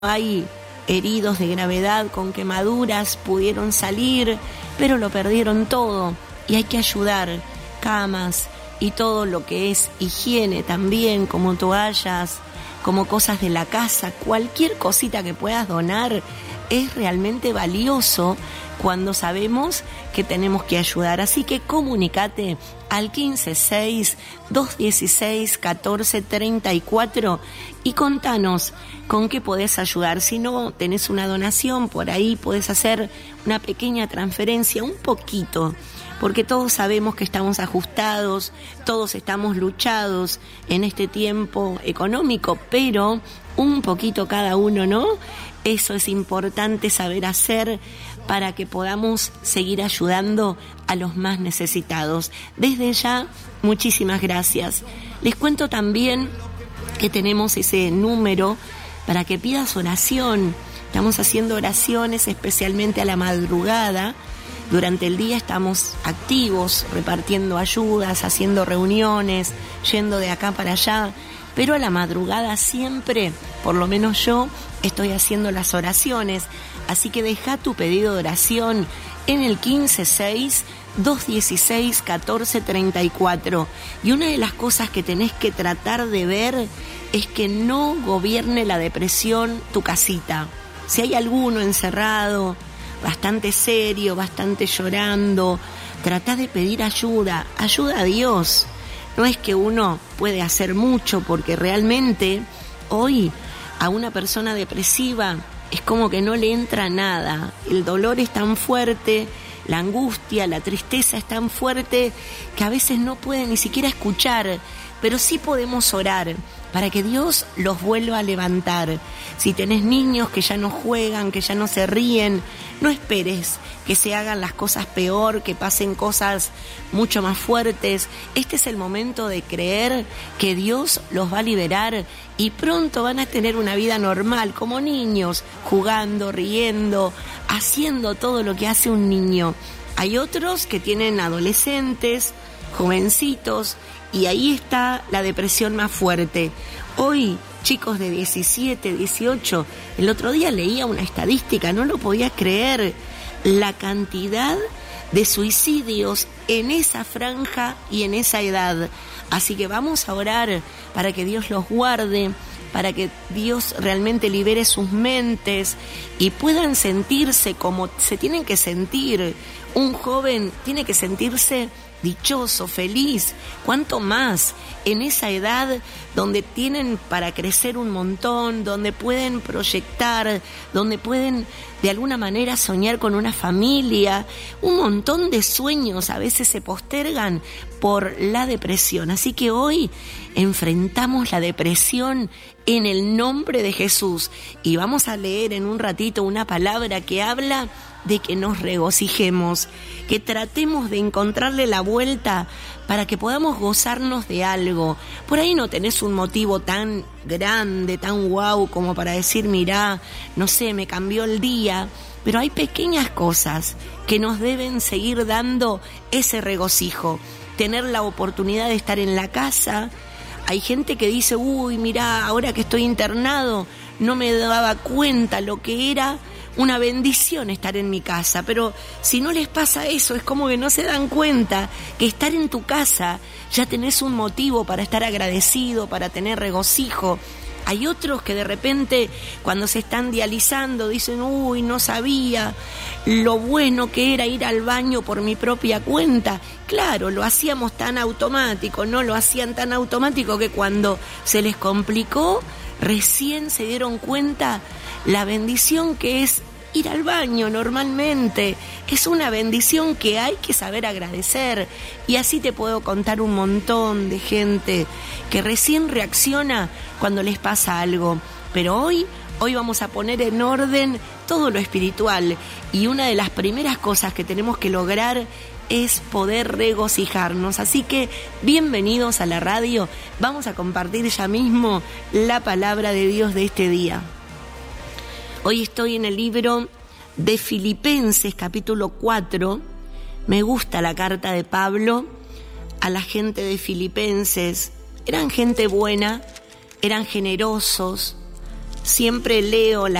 Hay heridos de gravedad con quemaduras, pudieron salir, pero lo perdieron todo y hay que ayudar. Camas y todo lo que es higiene también, como toallas, como cosas de la casa, cualquier cosita que puedas donar es realmente valioso cuando sabemos que tenemos que ayudar. Así que comunícate al 156-216-1434 y contanos con qué podés ayudar. Si no tenés una donación, por ahí podés hacer una pequeña transferencia, un poquito, porque todos sabemos que estamos ajustados, todos estamos luchados en este tiempo económico, pero un poquito cada uno, ¿no? Eso es importante saber hacer para que podamos seguir ayudando a los más necesitados. Desde ya, muchísimas gracias. Les cuento también que tenemos ese número para que pidas oración. Estamos haciendo oraciones especialmente a la madrugada. Durante el día estamos activos, repartiendo ayudas, haciendo reuniones, yendo de acá para allá, pero a la madrugada siempre, por lo menos yo, estoy haciendo las oraciones. Así que deja tu pedido de oración en el 156-216-1434. Y una de las cosas que tenés que tratar de ver es que no gobierne la depresión tu casita. Si hay alguno encerrado, bastante serio, bastante llorando, trata de pedir ayuda a Dios. No es que uno puede hacer mucho, porque realmente hoy a una persona depresiva es como que no le entra nada. El dolor es tan fuerte, la angustia, la tristeza es tan fuerte que a veces no puede ni siquiera escuchar, pero sí podemos orar para que Dios los vuelva a levantar. Si tenés niños que ya no juegan, que ya no se ríen, no esperes que se hagan las cosas peor, que pasen cosas mucho más fuertes. Este es el momento de creer que Dios los va a liberar y pronto van a tener una vida normal, como niños, jugando, riendo, haciendo todo lo que hace un niño. Hay otros que tienen adolescentes, jovencitos, y ahí está la depresión más fuerte. Hoy, chicos de 17, 18, el otro día leía una estadística, no lo podía creer, la cantidad de suicidios en esa franja y en esa edad. Así que vamos a orar para que Dios los guarde, para que Dios realmente libere sus mentes y puedan sentirse como se tienen que sentir. Un joven tiene que sentirse dichoso, feliz, cuánto más en esa edad donde tienen para crecer un montón, donde pueden proyectar, donde pueden de alguna manera soñar con una familia. Un montón de sueños a veces se postergan por la depresión. Así que hoy enfrentamos la depresión en el nombre de Jesús y vamos a leer en un ratito una palabra que habla de que nos regocijemos, que tratemos de encontrarle la vuelta para que podamos gozarnos de algo. Por ahí no tenés un motivo tan grande, tan guau como para decir, mirá, no sé, me cambió el día, pero hay pequeñas cosas que nos deben seguir dando ese regocijo. Tener la oportunidad de estar en la casa. Hay gente que dice, uy, mirá, ahora que estoy internado, no me daba cuenta lo que era una bendición estar en mi casa, pero si no les pasa eso, es como que no se dan cuenta que estar en tu casa ya tenés un motivo para estar agradecido, para tener regocijo. Hay otros que de repente cuando se están dializando dicen, uy, no sabía lo bueno que era ir al baño por mi propia cuenta. Claro, lo hacíamos tan automático, no lo hacían tan automático que cuando se les complicó, recién se dieron cuenta la bendición que es ir al baño normalmente. Es una bendición que hay que saber agradecer. Y así te puedo contar un montón de gente que recién reacciona cuando les pasa algo. Pero hoy vamos a poner en orden todo lo espiritual. Y una de las primeras cosas que tenemos que lograr es poder regocijarnos. Así que bienvenidos a la radio. Vamos a compartir ya mismo la palabra de Dios de este día. Hoy estoy en el libro de Filipenses, capítulo 4. Me gusta la carta de Pablo a la gente de Filipenses. Eran gente buena, eran generosos, siempre leo